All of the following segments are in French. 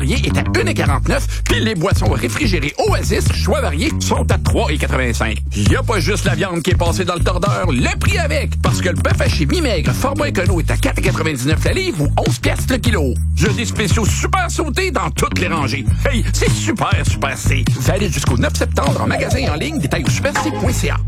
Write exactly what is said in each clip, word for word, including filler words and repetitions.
varié est à un virgule quarante-neuf, puis les boissons réfrigérées Oasis, choix variés, sont à trois virgule quatre-vingt-cinq. Il y a pas juste la viande qui est passée dans le tordeur, le prix avec, parce que le bœuf haché mi-maigre format écono est à quatre virgule quatre-vingt-dix-neuf la livre ou onze piastres le kilo. Il y a des spéciaux super sautés dans toutes les rangées. Hey, c'est super, super C. Valide jusqu'au neuf septembre en magasin et en ligne, détail au super c point c a.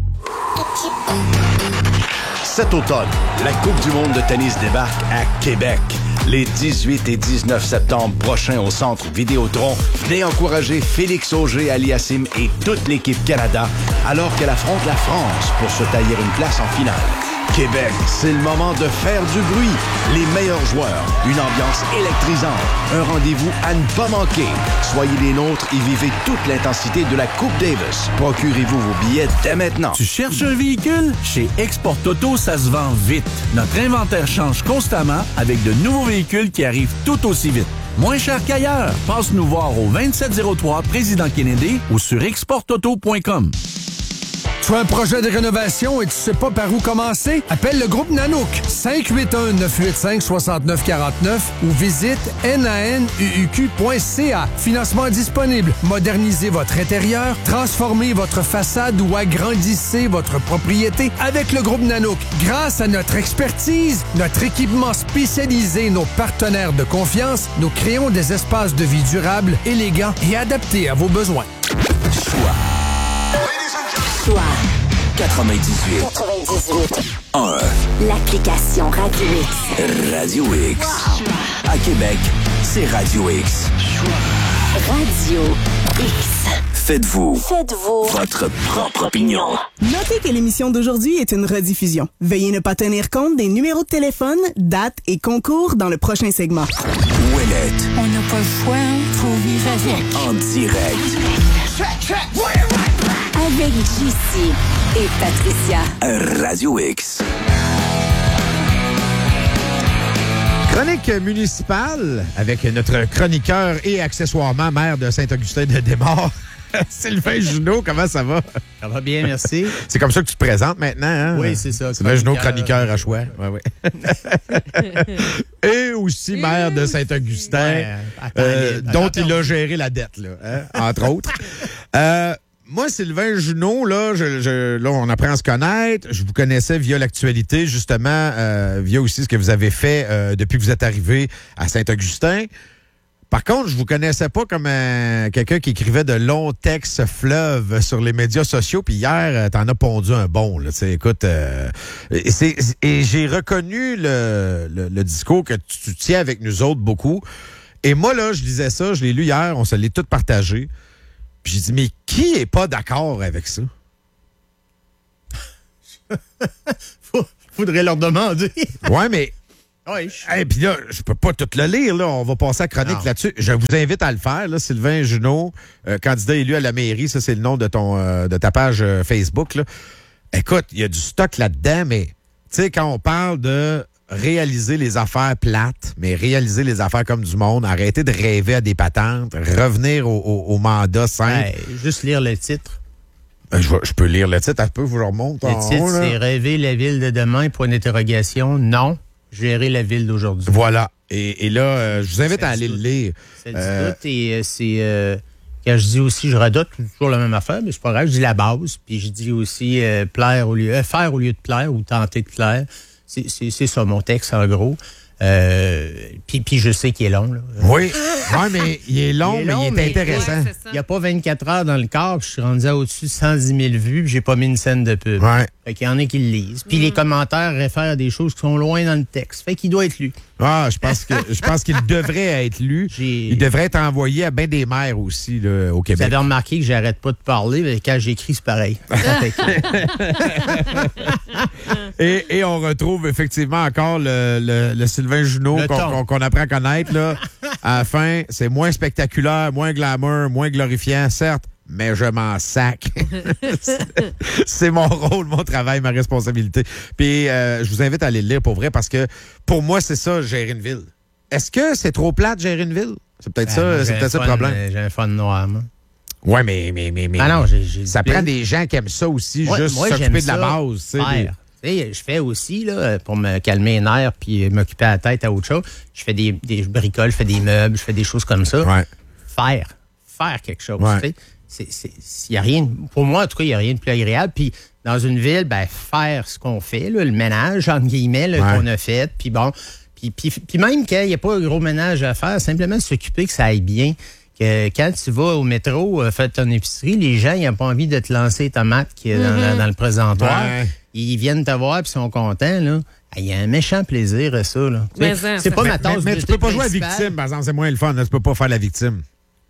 Cet automne, la Coupe du monde de tennis débarque à Québec. Les dix-huit et dix-neuf septembre prochains au Centre Vidéotron, venez encourager Félix Auger-Aliassime et toute l'équipe Canada alors qu'elle affronte la France pour se tailler une place en finale. Québec, c'est le moment de faire du bruit. Les meilleurs joueurs, une ambiance électrisante, un rendez-vous à ne pas manquer. Soyez les nôtres et vivez toute l'intensité de la Coupe Davis. Procurez-vous vos billets dès maintenant. Tu cherches un véhicule? Chez Export Auto, ça se vend vite. Notre inventaire change constamment avec de nouveaux véhicules qui arrivent tout aussi vite. Moins cher qu'ailleurs. Passe nous voir au vingt-sept zéro trois Président Kennedy ou sur export auto point com. Tu as un projet de rénovation et tu sais pas par où commencer? Appelle le groupe Nanook cinq huit un neuf huit cinq six neuf quatre neuf ou visite nanuq point c a. Financement disponible. Modernisez votre intérieur, transformez votre façade ou agrandissez votre propriété avec le groupe Nanook. Grâce à notre expertise, notre équipement spécialisé, nos partenaires de confiance, nous créons des espaces de vie durables, élégants et adaptés à vos besoins. Choix. Choix quatre-vingt-dix-huit. quatre-vingt-dix-huit. un. L'application Radio X. Radio X. Wow. À Québec, c'est Radio X. Radio X. Faites-vous. Faites-vous. Votre propre opinion. Notez que l'émission d'aujourd'hui est une rediffusion. Veuillez ne pas tenir compte des numéros de téléphone, dates et concours dans le prochain segment. Ouellette. On n'a pas le choix, faut vivre avec. En direct. Avec J C et Patricia. Radio X. Chronique municipale avec notre chroniqueur et accessoirement maire de Saint-Augustin-de-Desmaures, Sylvain Junot. Comment ça va? Ça va bien, merci. C'est comme ça que tu te présentes maintenant, hein? Oui, c'est ça. Sylvain Junot, chroniqueur à choix. Ouais, ouais. Et aussi maire de Saint-Augustin, ouais, euh, dont il a géré la dette, là, hein, entre autres. Euh, Moi, Sylvain Junot, là, je, je, là, on apprend à se connaître. Je vous connaissais via l'actualité, justement, euh, via aussi ce que vous avez fait euh, depuis que vous êtes arrivé à Saint-Augustin. Par contre, je vous connaissais pas comme un, quelqu'un qui écrivait de longs textes fleuves sur les médias sociaux. Puis hier, t'en as pondu un bon. Là, écoute, euh, et, c'est, et j'ai reconnu le, le, le discours que tu, tu tiens avec nous autres beaucoup. Et moi, là, je lisais ça, je l'ai lu hier, on se l'est tout partagé. Puis j'ai dit, mais qui est pas d'accord avec ça? Faudrait leur demander. Ouais, mais... Oui. Et puis là, je peux pas tout le lire, là. On va passer à chronique non. là-dessus. Je vous invite à le faire, là. Sylvain Junot, euh, candidat élu à la mairie. Ça, c'est le nom de ton euh, de ta page euh, Facebook, là. Écoute, il y a du stock là-dedans, mais tu sais, quand on parle de réaliser les affaires plates, mais réaliser les affaires comme du monde, arrêter de rêver à des patentes, revenir au, au, au mandat simple. Ouais, juste lire le titre. Je, je peux lire le titre, un peu, je vous le remonte. Le titre, haut, c'est « Rêver la ville de demain, point d'interrogation. Non, gérer la ville d'aujourd'hui. » Voilà. Et, et là, euh, je vous invite ça à aller le lire. C'est euh, du doute et euh, c'est... Euh, quand je dis aussi, je redoute toujours la même affaire, mais c'est pas grave, je dis la base. Puis je dis aussi euh, plaire au lieu... Euh, faire au lieu de plaire ou tenter de plaire. C'est, c'est, c'est ça, mon texte, en gros. Euh, puis, puis je sais qu'il est long. Là. Oui, ouais, mais il est long, il est long mais il est intéressant. Ouais, il n'y a pas vingt-quatre heures dans le corps, puis je suis rendu à au-dessus de cent dix mille vues, puis j'ai pas mis une scène de pub. Ouais. Fait qu'il y en a qui le lisent. Puis mm. les commentaires réfèrent à des choses qui sont loin dans le texte. Fait qu'il doit être lu. Ah, je pense que je pense qu'il devrait être lu. J'ai... Il devrait être envoyé à bien des maires aussi là, au Québec. Vous avez remarqué que j'arrête pas de parler, mais quand j'écris, c'est pareil. et, et on retrouve effectivement encore le, le, le Sylvain Junot le qu'on, qu'on, qu'on apprend à connaître. Là. À la fin, c'est moins spectaculaire, moins glamour, moins glorifiant, certes, mais je m'en sac. C'est mon rôle, mon travail, ma responsabilité. Puis euh, je vous invite à aller le lire pour vrai parce que pour moi, c'est ça, gérer une ville. Est-ce que c'est trop plate, gérer une ville? C'est peut-être ben, ça, c'est peut-être ça le problème. J'ai un fun noir, moi. Oui, mais, mais, mais, mais ah non, j'ai, j'ai ça prend des gens qui aiment ça aussi, ouais, juste moi, s'occuper de la base. Faire. je fais aussi, là, pour me calmer les nerfs puis m'occuper la tête à autre chose, je fais des, des je bricole, je fais des meubles, je fais des choses comme ça. Ouais. Faire. Faire quelque chose. Ouais. Tu sais. C'est, c'est, y a rien, pour moi, en tout cas, il n'y a rien de plus agréable. Puis dans une ville, ben, faire ce qu'on fait, là, le ménage, entre guillemets, là, ouais. qu'on a fait. Puis bon, puis, puis, puis même qu'il n'y a pas un gros ménage à faire, simplement s'occuper que ça aille bien. Que quand tu vas au métro, euh, faire ton épicerie, les gens, ils n'ont pas envie de te lancer les tomates qui est dans, mm-hmm. dans le présentoir. Ouais. Ils viennent te voir et sont contents, là. Il y a un méchant plaisir à ça, là. Mais c'est, c'est pas mais, ma tasse Mais, mais tu peux pas jouer à victime, par exemple, c'est moins le fun. Là, tu peux pas faire la victime.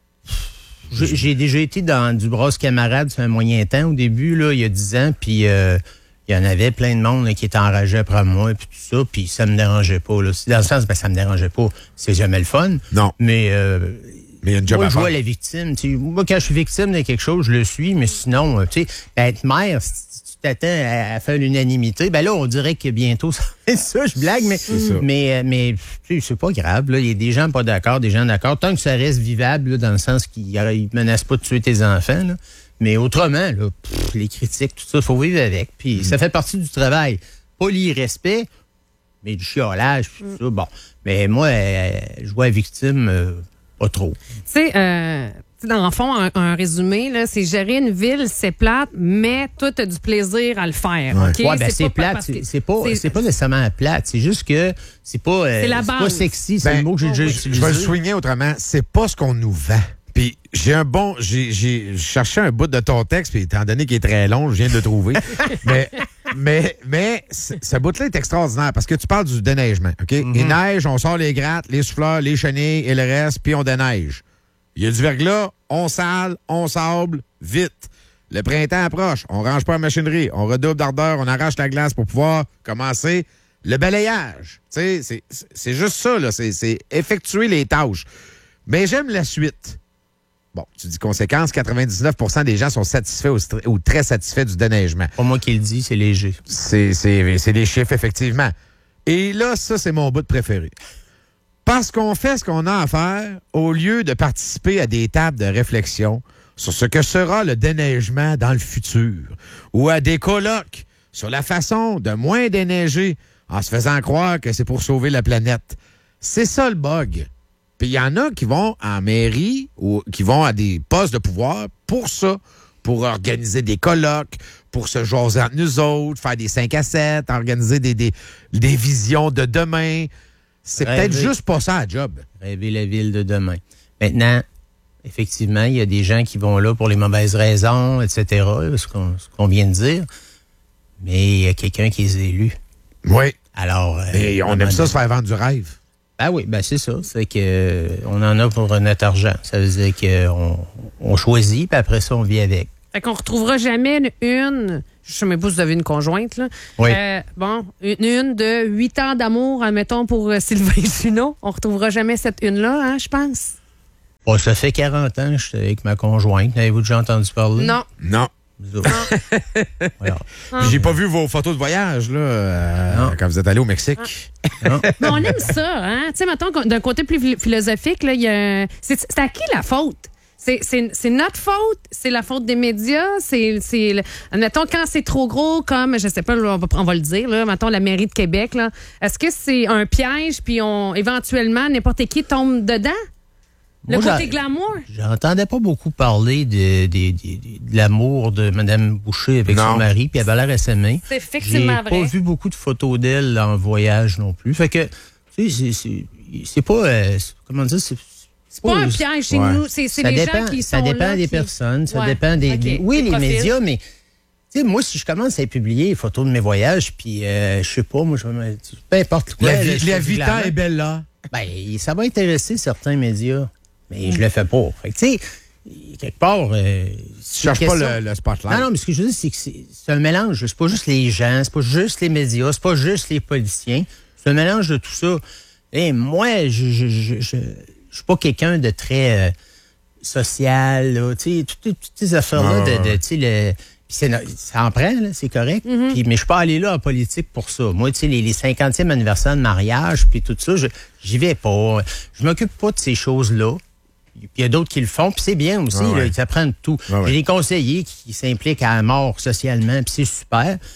J'ai, j'ai déjà été dans du brosse camarade sur un moyen temps au début, là, il y a dix ans, puis euh, il y en avait plein de monde là, qui était enragé après moi, puis tout ça, puis ça me dérangeait pas. Là. Dans le sens, ben, ça me dérangeait pas. C'est jamais le fun. Non. Mais, euh, mais il y a une job moi, à je faire. vois la victime. T'sais, moi, quand je suis victime de quelque chose, je le suis, mais sinon, tu sais, être mère, t'attends à, à faire l'unanimité, ben là, on dirait que bientôt, ça va être ça, je blague, mais, mais, mais c'est pas grave. Il y a des gens pas d'accord, des gens d'accord. Tant que ça reste vivable, là, dans le sens qu'ils ne menacent pas de tuer tes enfants. Là. Mais autrement, là, pff, les critiques, tout ça, il faut vivre avec. Puis mm. ça fait partie du travail. Pas l'irrespect, mais du chiolage, puis tout ça. Bon. Mais moi, euh, je vois la victime, euh, pas trop. Tu sais, euh... dans le fond, un, un résumé, là, c'est gérer une ville, c'est plate, mais toi, tu as du plaisir à le faire. Ouais, okay? ouais ben c'est, c'est pas plate. C'est, c'est, pas, c'est... c'est pas nécessairement plate. C'est juste que c'est pas, euh, c'est la c'est base. pas sexy. C'est ben, le mot que j'ai oh, déjà oui. utilisé. Je vais le souligner autrement. C'est pas ce qu'on nous vend. Puis j'ai un bon... J'ai, j'ai cherché un bout de ton texte, puis étant donné qu'il est très long, je viens de le trouver. mais mais, mais ce bout-là est extraordinaire parce que tu parles du déneigement. OK? Mm-hmm. Il neige, on sort les grattes, les souffleurs, les chenilles et le reste, puis on déneige. Il y a du verglas, on sale, on sable, vite. Le printemps approche, on range pas la machinerie, on redouble d'ardeur, on arrache la glace pour pouvoir commencer le balayage. Tu sais, c'est, c'est juste ça, là. C'est, c'est effectuer les tâches. Mais j'aime la suite. Bon, tu dis conséquence, quatre-vingt-dix-neuf pour cent des gens sont satisfaits ou, ou très satisfaits du déneigement. Pas moi qui le dis, c'est léger. C'est, c'est, c'est des chiffres, effectivement. Et là, ça, c'est mon bout préféré. Parce qu'on fait ce qu'on a à faire, au lieu de participer à des tables de réflexion sur ce que sera le déneigement dans le futur, ou à des colloques sur la façon de moins déneiger en se faisant croire que c'est pour sauver la planète. C'est ça le bug. Puis il y en a qui vont en mairie ou qui vont à des postes de pouvoir pour ça, pour organiser des colloques, pour se jaser entre nous autres, faire des cinq à sept, organiser des, des, des visions de demain. C'est Rêver. Peut-être juste pas ça, la job. Rêver la ville de demain. Maintenant, effectivement, il y a des gens qui vont là pour les mauvaises raisons, et cetera, ce qu'on, ce qu'on vient de dire. Mais il y a quelqu'un qui est élu. Oui. Alors... Et euh, on aime ça, se faire vendre du rêve. Ah oui, ben c'est ça. C'est que euh, on en a pour notre argent. Ça veut dire qu'on on choisit, puis après ça, on vit avec. Fait qu'on retrouvera jamais une... une je sais même pas si vous avez une conjointe, là. Oui. Euh, bon, une, une de huit ans d'amour, admettons, pour euh, Sylvain Junot. On retrouvera jamais cette une-là, hein, je pense. Bon, ça fait quarante ans que je suis avec ma conjointe. Avez-vous déjà entendu parler? Non. Non. Voilà. Ah. J'ai pas vu vos photos de voyage, là, euh, quand vous êtes allé au Mexique. Ah. Mais on aime ça, hein. Tu sais, mettons, d'un côté plus philosophique, là, il y a... c'est, c'est à qui la faute? C'est, c'est, c'est notre faute, c'est la faute des médias, c'est, c'est admettons, quand c'est trop gros, comme, je sais pas, on va, on va le dire, là, mettons, la mairie de Québec, là, est-ce que c'est un piège, puis on, éventuellement, n'importe qui tombe dedans? Le Moi, côté glamour? J'entendais pas beaucoup parler de, de, de, de, de l'amour de Mme Boucher avec non. son mari, puis elle avait l'air assaimée. C'est effectivement J'ai vrai. J'ai pas vu beaucoup de photos d'elle en voyage non plus. Fait que, tu sais, c'est, c'est, c'est pas, euh, c'est, comment dire, c'est C'est pas un piège chez ouais. nous, c'est, c'est les dépend, gens qui sont Ça dépend là, des qui... personnes, ça ouais. dépend des... Okay. des oui, des les profils. médias, mais... Tu sais, moi, si je commence à publier les photos de mes voyages, puis euh, je sais pas, moi, je vais me... Peu importe quoi... La, là, vi- la Vita est belle là. Ben, ça va intéresser certains médias, mais mm. je le fais pas. Fait que, tu sais, quelque part... Euh, tu cherches pas le, le spotlight. Non, non, mais ce que je veux dire, c'est que c'est, c'est un mélange. C'est pas juste les gens, c'est pas juste les médias, c'est pas juste les politiciens. C'est un mélange de tout ça. Et moi, je... je, je, je Je suis pas quelqu'un de très euh, social, là, tu sais, toutes, toutes ces affaires-là, non, de, de tu sais, le... C'est, ça en prend, là, c'est correct. Mm-hmm. Puis, mais je suis pas allé là en politique pour ça. Moi, tu sais, les, les cinquantième anniversaires de mariage, puis tout ça, je, j'y vais pas. Je m'occupe pas de ces choses-là. Puis il y a d'autres qui le font, puis c'est bien aussi, ah ouais. là, ils apprennent tout. Ah ouais. J'ai des conseillers qui, qui s'impliquent à la mort socialement, puis c'est super.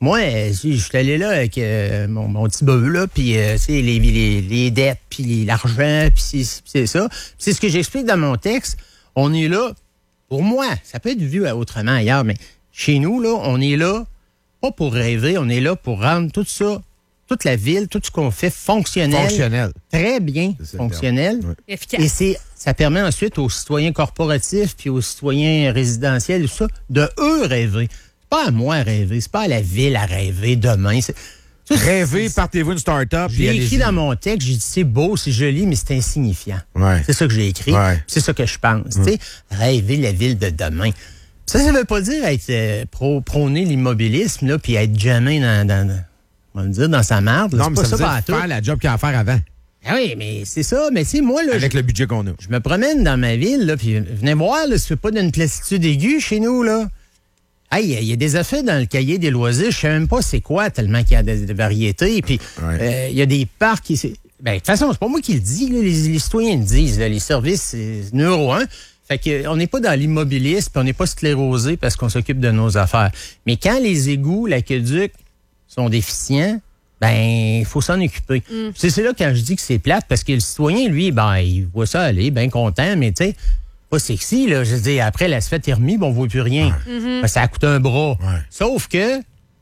Moi, je suis allé là avec euh, mon, mon petit bœuf, là, puis euh, les, les, les dettes, puis l'argent, puis c'est, c'est ça. Puis c'est ce que j'explique dans mon texte. On est là, pour moi, ça peut être vu autrement ailleurs, mais chez nous, là, on est là, pas pour rêver, on est là pour rendre tout ça, toute la ville, tout ce qu'on fait fonctionnel. Fonctionnel. Très bien fonctionnel. Oui. Efficace. Et c'est, ça permet ensuite aux citoyens corporatifs puis aux citoyens résidentiels, tout ça, de eux rêver. C'est pas à moi à rêver, c'est pas à la ville à rêver demain. C'est, ça, Rêvez, c'est, partez-vous une start-up. J'ai écrit allez-y. dans mon texte, j'ai dit c'est beau, c'est joli, mais c'est insignifiant. Ouais. C'est ça que j'ai écrit. Ouais. C'est ça que je pense. Mm. Tu sais, rêver la ville de demain. Ça, ça veut pas dire être euh, pro, prôner l'immobilisme, là, puis être jamais dans, dans, dans, on va dire, dans sa marde. Non, c'est mais pas ça veut ça dire par faire la job qu'il y a à faire avant. Ah oui, mais c'est ça. Mais c'est moi, là. Avec je, le budget qu'on a. Je me promène dans ma ville, là, puis venez voir, là, c'est pas d'une platitude aiguë chez nous, là. Hey, il y a des affaires dans le cahier des loisirs, je sais même pas c'est quoi, tellement qu'il y a des, des variétés. Puis, il ouais. euh, y a des parcs qui... Ben, de toute façon, c'est pas moi qui le dis, là, les, les citoyens le disent. Là, les services, c'est numéro un. Fait que, on n'est pas dans l'immobilisme, puis on n'est pas sclérosé parce qu'on s'occupe de nos affaires. Mais quand les égouts, l'aqueduc sont déficients, ben, il faut s'en occuper. Mm. C'est, c'est là quand je dis que c'est plate, parce que le citoyen, lui, ben, il voit ça aller, bien content, mais tu sais, pas sexy, là. Je veux dire, après, l'asphalte est remis, ben, on ne voit plus rien. Ouais. Mm-hmm. Ben, ça a coûté un bras. Ouais. Sauf que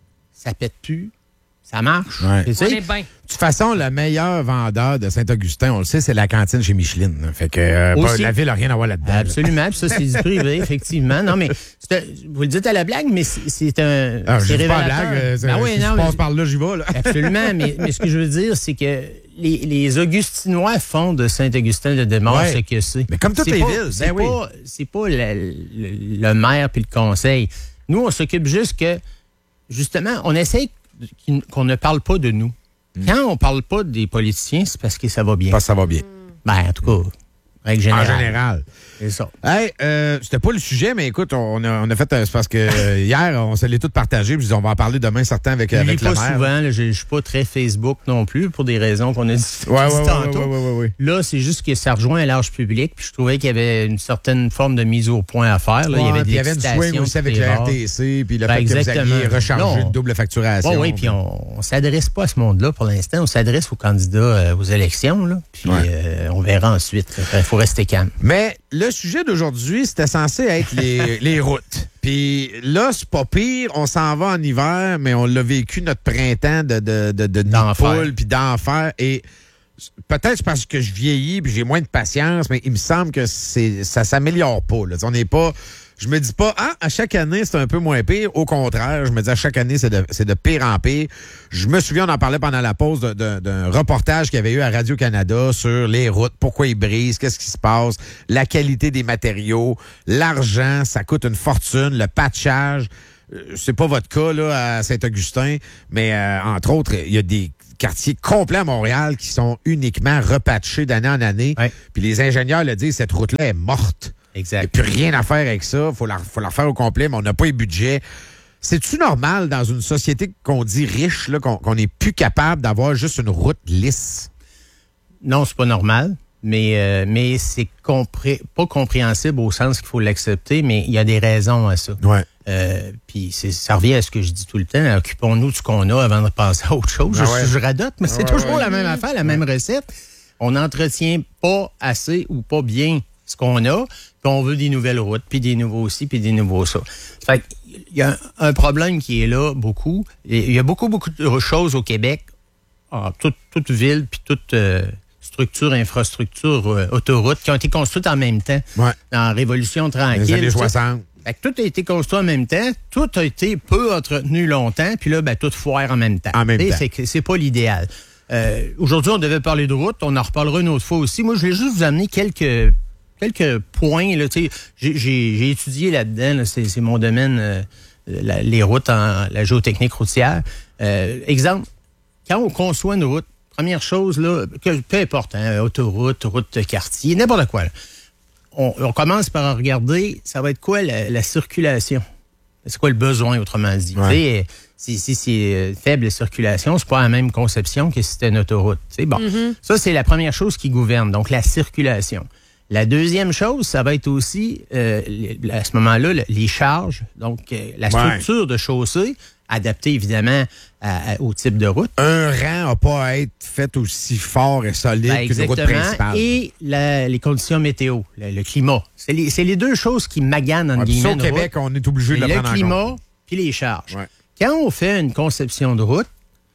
ça pète plus. Ça marche. Ouais. On est bien. De toute façon, le meilleur vendeur de Saint-Augustin, on le sait, c'est la cantine chez Micheline. Fait que euh, pas, la ville n'a rien à voir là-dedans. Absolument. Puis ça, c'est du privé, effectivement. Non, mais c'est, vous le dites à la blague, mais c'est, c'est un. Ah, c'est je dis pas révélateur. la blague. Euh, ben oui, si non, je passe mais, par là, j'y vais. Là. Absolument. mais, mais ce que je veux dire, c'est que les, les Augustinois font de Saint-Augustin-de-Desmaures ouais. ce que c'est. Mais comme toutes c'est les pas, villes. C'est, ben pas, oui. c'est pas le, le, le maire puis le conseil. Nous, on s'occupe juste que, justement, on essaie qu'on ne parle pas de nous. Mm. Quand on parle pas des politiciens, c'est parce que ça va bien. Parce que ça va bien. Ben, en tout cas, règle générale. En général. C'est ça. Hey, euh, c'était pas le sujet, mais écoute, on a, on a fait... Euh, c'est parce que euh, hier, on se l'est tous partagé, puis on va en parler demain, certains, avec, avec le maire. pas souvent, là, je ne suis pas très Facebook non plus, pour des raisons qu'on a dit, ouais, ouais, ouais, tantôt. Ouais, ouais, ouais, ouais. Là, c'est juste que ça rejoint un large public, puis je trouvais qu'il y avait une certaine forme de mise au point à faire. Là. Ouais, il y avait des il y avait une swing aussi avec le R T C, puis le ben, fait exactement. que vous aviez rechargé une double facturation. Oui, oui, puis on ne s'adresse pas à ce monde-là pour l'instant. On s'adresse aux candidats euh, aux élections, là, puis ouais. euh, on verra ensuite. Il faut rester calme. Mais le sujet d'aujourd'hui, c'était censé être les, les routes. Puis là, c'est pas pire. On s'en va en hiver, mais on l'a vécu notre printemps de, de, de, de poule puis d'enfer. Et peut-être parce que je vieillis puis j'ai moins de patience, mais il me semble que c'est ça s'améliore pas. Là. On n'est pas... Je me dis pas, ah, à chaque année, c'est un peu moins pire. Au contraire, je me dis, à chaque année, c'est de, c'est de pire en pire. Je me souviens, on en parlait pendant la pause de, de, d'un reportage qu'il y avait eu à Radio-Canada sur les routes, pourquoi ils brisent, qu'est-ce qui se passe, la qualité des matériaux, l'argent, ça coûte une fortune, le patchage. C'est pas votre cas, là, à Saint-Augustin, mais euh, entre autres, il y a des quartiers complets à Montréal qui sont uniquement repatchés d'année en année. Ouais. Puis les ingénieurs le disent, cette route-là est morte. Exact. Il n'y a plus rien à faire avec ça. Il faut la, faut la faire au complet, mais on n'a pas les budgets. C'est-tu normal dans une société qu'on dit riche, là, qu'on, qu'on n'est plus capable d'avoir juste une route lisse? Non, c'est pas normal, mais, euh, mais c'est compré- pas compréhensible au sens qu'il faut l'accepter, mais il y a des raisons à ça. Ouais. Euh, puis c'est, ça revient à ce que je dis tout le temps. Occupons-nous de ce qu'on a avant de penser à autre chose. Ah ouais. je, je radote, mais c'est ouais, toujours ouais. la même affaire, la ouais. même recette. On n'entretient pas assez ou pas bien ce qu'on a, puis on veut des nouvelles routes, puis des nouveaux ci, puis des nouveaux ça. Fait qu'il y a un, un problème qui est là, beaucoup. Il y a beaucoup, beaucoup de choses au Québec, en toute, toute ville, puis toute euh, structure, infrastructure, euh, autoroute, qui ont été construites en même temps, ouais. dans la Révolution tranquille. Les années soixante. Fait que tout a été construit en même temps, tout a été peu entretenu longtemps, puis là, ben, tout foire en même temps. En même temps. C'est, c'est pas l'idéal. Euh, aujourd'hui, on devait parler de route, on en reparlera une autre fois aussi. Moi, je voulais juste vous amener quelques... Quelques points, là, tu sais, j'ai, j'ai, j'ai étudié là-dedans, là, c'est, c'est mon domaine, euh, la, les routes, en, la géotechnique routière. Euh, exemple, quand on conçoit une route, première chose, là, que, peu importe, hein, autoroute, route de quartier, n'importe quoi, là, on, on commence par regarder, ça va être quoi la, la circulation? C'est quoi le besoin, autrement dit? Ouais. Si, si c'est faible la circulation, c'est pas la même conception que si c'était une autoroute. Bon, mm-hmm. Ça, c'est la première chose qui gouverne, donc la circulation. La deuxième chose, ça va être aussi, euh, à ce moment-là, les charges. Donc, euh, la structure ouais. de chaussée, adaptée évidemment à, à, au type de route. Un rang n'a pas à être fait aussi fort et solide ben, qu'une route principale. Et la, les conditions météo, le, le climat. C'est les, c'est les deux choses qui maganent en ouais, guillemets. Au Québec, route. On est obligé de le, le prendre en compte. Le climat puis les charges. Ouais. Quand on fait une conception de route,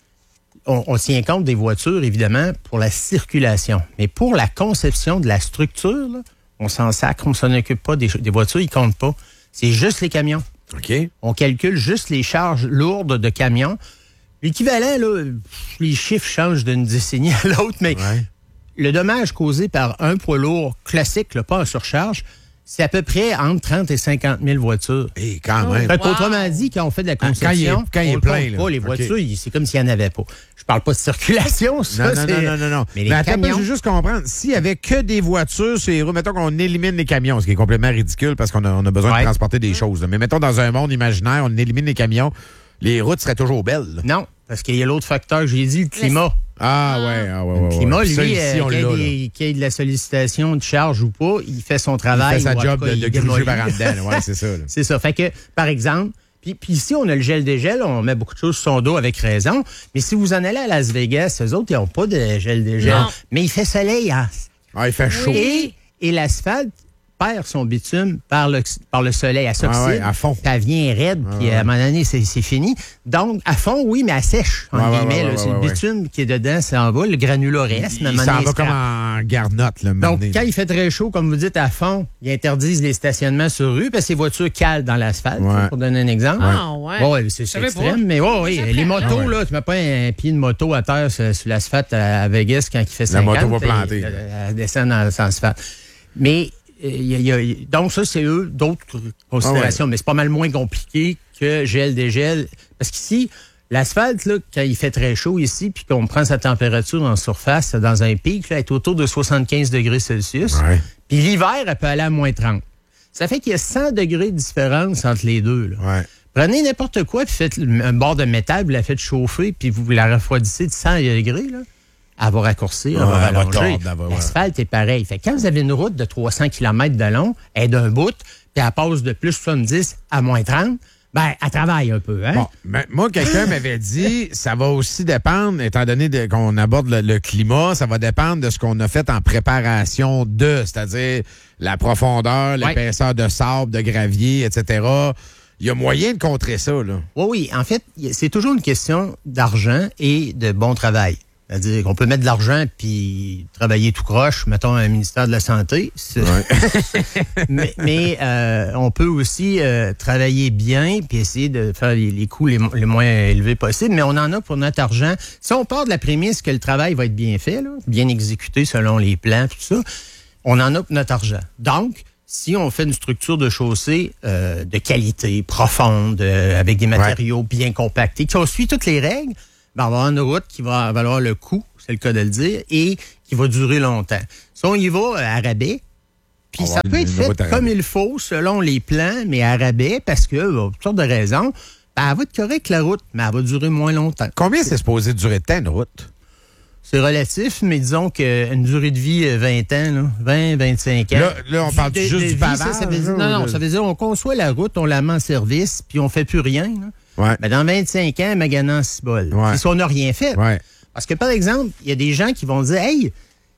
on, on tient compte des voitures, évidemment, pour la circulation. Mais pour la conception de la structure, là, on s'en sacre, on s'en occupe pas des, des voitures, ils ne comptent pas. C'est juste les camions. OK. On calcule juste les charges lourdes de camions. L'équivalent, là, les chiffres changent d'une décennie à l'autre, mais ouais. le dommage causé par un poids lourd classique, là, pas en surcharge, c'est à peu près entre trente et cinquante mille voitures. Et quand même. Fait, wow. Autrement dit, quand on fait de la conception, quand il est, quand il est on plein, compte pas les voitures, okay. c'est comme s'il n'y en avait pas. Je parle pas de circulation, ça. Non, non, c'est... non, non, non, non. Mais, mais les attends, camions... je veux juste comprendre. S'il y avait que des voitures sur les routes, mettons qu'on élimine les camions, ce qui est complètement ridicule parce qu'on a, on a besoin ouais. de transporter des choses. Là. Mais mettons dans un monde imaginaire, on élimine les camions, les routes seraient toujours belles. Là. Non, parce qu'il y a l'autre facteur que j'ai dit, le climat. Ah, ouais, ah, ouais, ouais. Le climat, ouais. lui, ça, ici, euh, on qu'il, y l'a, des, qu'il y ait de la sollicitation de charge ou pas, il fait son travail. Il fait sa job cas, de, de gruger par en dedans. Ouais, c'est ça. Là. C'est ça. Fait que, par exemple, puis, puis ici, on a le gel-dégel, on met beaucoup de choses sur son dos avec raison. Mais si vous en allez à Las Vegas, eux autres, ils n'ont pas de gel-dégel. Non. Mais il fait soleil. Hein? Ah, il fait chaud. Et, et l'asphalte perd son bitume par le, par le soleil. Elle s'oxyde. Ah ouais, à fond. Ça vient raide, ah puis ouais. à un moment donné, c'est, c'est fini. Donc, à fond, oui, mais à sèche, en ouais, guillemets. Ouais, là, ouais, c'est ouais, le bitume ouais. qui est dedans, ça en va. Le granulat reste. Il, il s'en va comme en garnotte. Là, Donc, quand il fait très chaud, comme vous dites, à fond, ils interdisent les stationnements sur rue parce que les voitures calent dans l'asphalte, ouais. pour donner un exemple. Ah, ouais. ouais c'est, c'est extrême, mais ouais, oui, les motos, ouais. là, tu mets pas un pied de moto à terre sur, sur l'asphalte à Vegas quand il fait cinquante. La moto va planter. Elle descend dans l'asphalte. Mais... Il y a, il y a, donc, ça, c'est eux, d'autres considérations, ah ouais. mais c'est pas mal moins compliqué que gel, dégel. Parce qu'ici, l'asphalte, là, quand il fait très chaud ici, puis qu'on prend sa température en surface, dans un pic, là, elle est autour de soixante-quinze degrés Celsius. Ouais. Puis l'hiver, elle peut aller à moins trente. Ça fait qu'il y a cent degrés de différence entre les deux. Là. Ouais. Prenez n'importe quoi, puis faites un bord de métal, vous la faites chauffer, puis vous la refroidissez de cent degrés, là. Elle va raccourcir, elle va rallonger. L'asphalte est pareil. Fait que quand vous avez une route de trois cents kilomètres de long, elle est d'un bout, puis elle passe de plus soixante-dix à moins trente, ben, elle travaille un peu. Hein? Bon, mais moi, quelqu'un m'avait dit, ça va aussi dépendre, étant donné de, qu'on aborde le, le climat, ça va dépendre de ce qu'on a fait en préparation de, c'est-à-dire la profondeur, l'épaisseur ouais. de sable, de gravier, et cetera. Il y a moyen de contrer ça, là. Oui, oui. En fait, c'est toujours une question d'argent et de bon travail. C'est-à-dire qu'on peut mettre de l'argent puis travailler tout croche, mettons un ministère de la Santé. Ouais. mais mais euh, on peut aussi euh, travailler bien puis essayer de faire les, les coûts les, les moins élevés possibles, mais on en a pour notre argent. Si on part de la prémisse que le travail va être bien fait, là, bien exécuté selon les plans, tout ça, on en a pour notre argent. Donc, si on fait une structure de chaussée euh, de qualité, profonde, euh, avec des matériaux ouais. bien compactés, qui suit toutes les règles, ben, on va avoir une route qui va valoir le coup, c'est le cas de le dire, et qui va durer longtemps. Si on y va à rabais, puis ça peut être fait comme il faut, selon les plans, mais à rabais, parce que, pour toutes sortes de raisons, ben, elle va être correcte, la route, mais elle va durer moins longtemps. Combien c'est supposé durer de temps, une route? C'est relatif, mais disons qu'une durée de vie, vingt ans, là, vingt, vingt-cinq ans. Là, là on parle de, juste de du pavage? Ça, ça veut dire, non, non, ça veut dire on conçoit la route, on la met en service, puis on fait plus rien, là. Ouais. Ben dans vingt-cinq ans, maganant six bol. Ouais. Si on n'a rien fait. Ouais. Parce que, par exemple, il y a des gens qui vont dire, hey,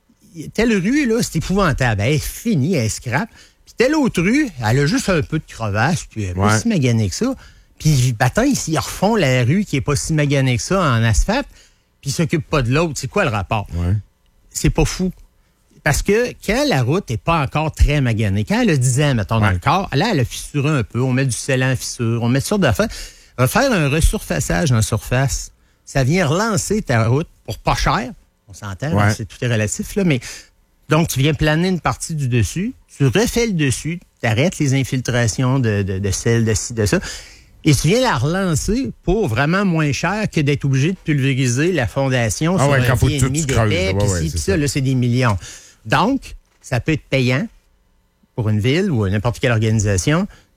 telle rue, là, c'est épouvantable. Elle est finie, elle est scrap. Puis telle autre rue, elle a juste un peu de crevasse, puis elle n'est ouais. pas si maganée que ça. Puis, attends, ici, ils refont la rue qui est pas si maganée que ça en asphalte, puis ils s'occupent pas de l'autre. C'est quoi le rapport? Ouais. C'est pas fou. Parce que quand la route n'est pas encore très maganée, quand elle a dix ans, mettons, ouais. dans le corps, là, elle a fissuré un peu, on met du scellant en fissure, on met toutes sortes d'affaires. Faire un resurfaçage en surface, ça vient relancer ta route pour pas cher. On s'entend, ouais. hein, c'est tout est relatif, là, mais donc tu viens planer une partie du dessus, tu refais le dessus, tu arrêtes les infiltrations de, de, de sel, de ci, de ça, et tu viens la relancer pour vraiment moins cher que d'être obligé de pulvériser la fondation ah sur ouais, un pied et demi d'épais, puis ouais, ci, puis ça, là, c'est des millions. Donc, ça peut être payant pour une ville ou n'importe quelle organisation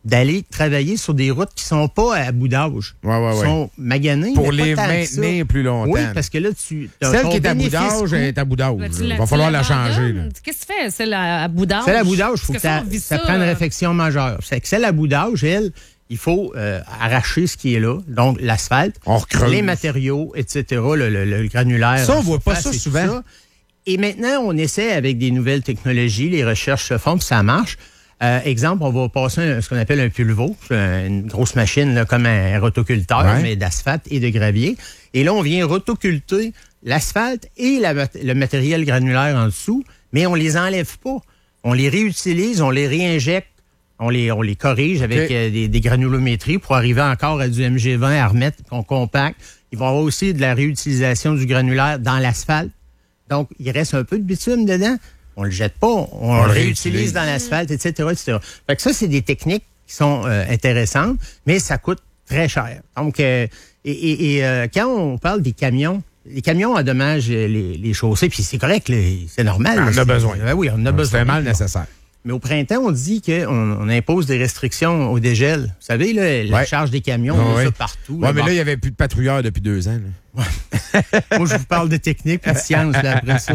d'aller travailler sur des routes qui sont pas à bout d'âge. Ouais, ouais, qui ouais. sont maganées. Pour mais les pas tant que ça. maintenir plus longtemps. Oui, parce que là, tu. Celle qui est à bout d'âge, elle est à bout d'âge. Ben, tu Il la- va tu falloir la l'abandonnes. changer. là. Qu'est-ce que tu fais, celle à, à bout d'âge? Celle à bout d'âge, il faut que, Parce ça, ça, on vit ça ça, prenne euh, réflexion majeure. C'est que celle à bout d'âge, elle, il faut euh, arracher ce qui est là, donc l'asphalte, On recreuse. les matériaux, et cetera, le, le- le granulaire. Ça, on en voit pas surface ça et tout souvent. ça. Et maintenant, on essaie avec des nouvelles technologies, les recherches se font, puis ça marche. Euh, exemple, on va passer un- ce qu'on appelle un pulvo, c'est une grosse machine là, comme un rotoculteur, Ouais. mais d'asphalte et de gravier. Et là, on vient rotoculter l'asphalte et la mat- le matériel granulaire en dessous, mais on les enlève pas. On les réutilise, on les réinjecte, on les, on les corrige avec Ok. euh, des, des granulométries pour arriver encore à du M G vingt à remettre, qu'on compacte. Il va y avoir aussi de la réutilisation du granulaire dans l'asphalte. Donc, il reste un peu de bitume dedans. On le jette pas, on, On le le réutilise réutilise. dans l'asphalte, et cetera, et cetera. Fait que ça, c'est des techniques qui sont euh, intéressantes, mais ça coûte très cher. Donc, euh, et, et, et, euh, quand on parle des camions, les camions endommagent les, les chaussées, puis c'est correct, là, c'est normal. On en a C'est- besoin. Ben oui, on en a C'est besoin. un mal nécessaire. Mais au printemps, on dit qu'on on impose des restrictions au dégel. Vous savez, là, la Ouais. charge des camions, Ah on a ouais. ça partout. Ouais, mais Bon. là, il n'y avait plus de patrouilleurs depuis deux ans. là. Moi, je vous parle de technique et de science, là, après ça.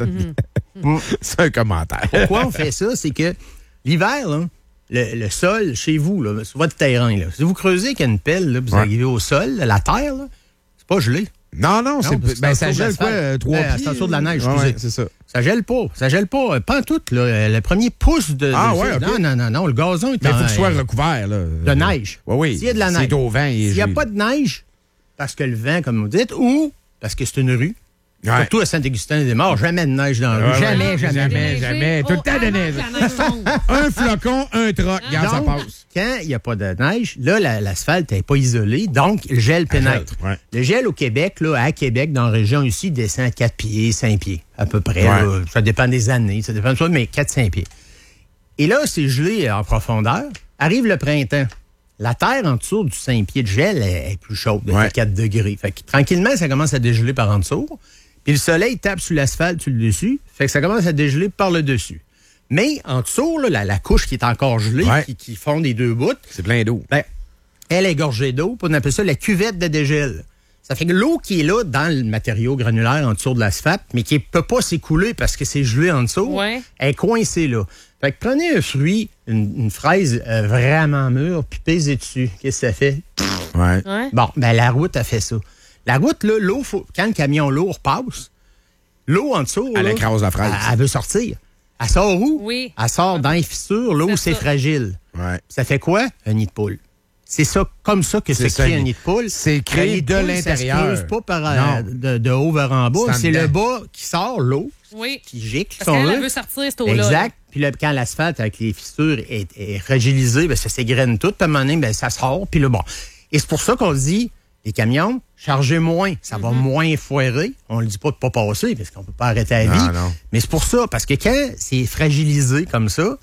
Mm. C'est un commentaire. Pourquoi on fait ça? C'est que l'hiver, là, le, le sol, chez vous, là, sur votre terrain, là, si vous creusez avec une pelle, là, vous Ouais. arrivez au sol, la terre, là, c'est pas gelé. Non, non, c'est, parce que ben, c'est ça en dessous de gèle quoi, l'asphalte. euh, trois Ben, pieds? c'est en dessous de la neige, Ouais, excusez. ouais, c'est ça. Ça gèle pas. Ça gèle pas. Pas en tout. Là. Le premier pouce de. Ah de- ouais, ok. Non, non, non, non. Le gazon est Mais il en- faut qu'il soit recouvert. Là. de neige. Oui, oui. S'il y a de la neige. C'est au vent. S'il n'y a pas de neige, parce que le vent, comme vous dites, ou parce que c'est une rue. Ouais. Surtout à Saint-Augustin-des-Morts, jamais de neige dans la rue. Ouais, jamais, ouais. jamais, Jamais, jamais. Tout le temps de neige. Un flocon, un troc. Regarde, ça Donc, passe. quand il n'y a pas de neige, là, la- l'asphalte n'est pas isolée, donc le gel pénètre. Ouais. Le gel au Québec, là, à Québec, dans la région ici, descend à quatre pieds, cinq pieds, à peu près. Ouais. là. Ça dépend des années, ça dépend de ça, mais quatre cinq pieds. Et là, c'est gelé en profondeur. Arrive le printemps. La terre en dessous du cinq pieds de gel est, est plus chaude, de Ouais. quatre degrés. Fait que tranquillement, ça commence à dégeler par en dessous. Puis le soleil tape sur l'asphalte, sur le dessus. Fait que ça commence à dégeler par le dessus. Mais en dessous, là, la, la couche qui est encore gelée, Ouais. qui, qui fond des deux bouts, C'est plein d'eau. ben, elle est gorgée d'eau, puis on appelle ça la cuvette de dégel. Ça fait que l'eau qui est là dans le matériau granulaire en dessous de l'asphalte, mais qui ne peut pas s'écouler parce que c'est gelé en dessous, Ouais. elle est coincée là. Fait que prenez un fruit, une, une fraise euh, vraiment mûre, puis pesez dessus. Qu'est-ce que ça fait? Ouais. Ouais. Bon, ben la route a fait ça. La route, là, l'eau, faut- quand le camion lourd passe, l'eau en dessous, Elle là, écrase la fraise. Elle, elle veut sortir. Elle sort où? Oui. Elle sort dans les fissures, là où C'est c'est ça. fragile. Ouais. Ça fait quoi? Un nid de poule. C'est ça, comme ça que C'est se ça, crée un un nid- nid de poule. c'est créé Un nid de poule, l'intérieur. Ça se creuse pas par, euh, Non. de, de haut vers en bas. C'est en C'est dedans. le bas qui sort, l'eau, Oui. qui gicle. Parce si on qu'elle veut. elle veut sortir, cette eau-là. Exact. Puis là, quand l'asphalte avec les fissures est, est fragilisé, ben, ça s'égrène tout. Puis à un moment donné, ben, ça sort. Puis là, bon. Et c'est pour ça qu'on dit, les camions, chargez moins. Ça va moins foirer. On ne le dit pas de pas passer, parce qu'on peut pas arrêter la Non, vie. non. Mais c'est pour ça. Parce que quand c'est fragilisé comme ça,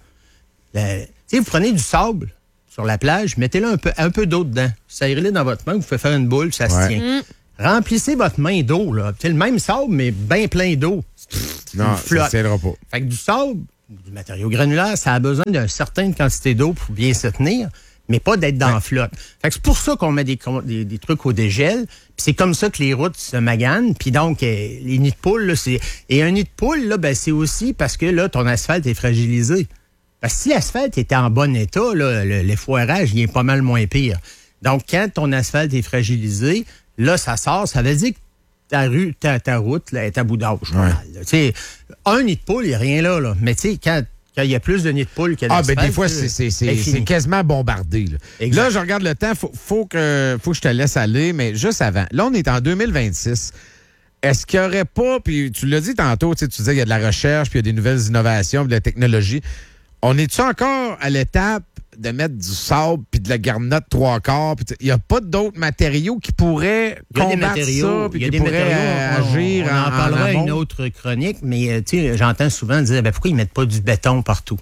le- tu sais, vous prenez du sable sur la plage, mettez-le un peu, un peu d'eau dedans. Serrez-le dans votre main, vous faites faire une boule, ça Ouais. se tient. Remplissez votre main d'eau, là. Tu sais, le même sable, mais bien plein d'eau. Non, Il ça flotte. ne tiendra pas. Fait que du sable, du matériau granulaire, ça a besoin d'une certaine quantité d'eau pour bien se tenir, mais pas d'être dans la flotte. Fait que c'est pour ça qu'on met des, con- des, des trucs au dégel, puis c'est comme ça que les routes se maganent, puis donc, euh, les nids de poule, là, c'est... Et un nid de poule, là, ben, c'est aussi parce que, là, ton asphalte est fragilisé. Parce que si l'asphalte était en bon état, là, le, le foirage, il est pas mal moins pire. Donc, quand ton asphalte est fragilisé, là, ça sort, ça veut dire que ta rue, ta, ta route, là, est à bout d'âge. pas mal, là. Tu sais, un nid de poule, il n'y a rien là, là. Mais tu sais, quand quand il y a plus de nids de poule que Ah, d'asphalte... ben des fois, là, c'est, c'est, c'est, c'est fini. c'est quasiment bombardé. Là. Exact. Là, je regarde le temps. Faut, faut, que, faut que je te laisse aller, mais juste avant. Là, on est en deux mille vingt-six. Est-ce qu'il n'y aurait pas, puis tu l'as dit tantôt, tu sais, tu disais qu'il y a de la recherche, puis il y a des nouvelles innovations, puis de la technologie. On est-tu encore à l'étape de mettre du sable puis de la garnotte trois quarts? puis Il n'y a pas d'autres matériaux qui pourraient Il y a des combattre matériaux, ça, puis il y a qui des pourraient matériaux, euh, on- agir on, en, en parlera à amont? une autre chronique, mais euh, tu sais, j'entends souvent dire, ben, pourquoi ils ne mettent pas du béton partout?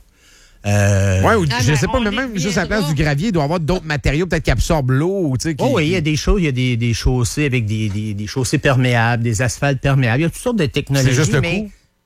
Euh, Ouais, ou, Ah, je ben, sais pas, on mais y même juste à la place reviendra. du gravier, il doit y avoir d'autres matériaux peut-être qui absorbent l'eau. Ou, tu sais, qui, Oh oui, il y a des choses, il y a des, des chaussées avec des, des, des chaussées perméables, des asphaltes perméables. Il y a toutes sortes de technologies. C'est juste le mais coût.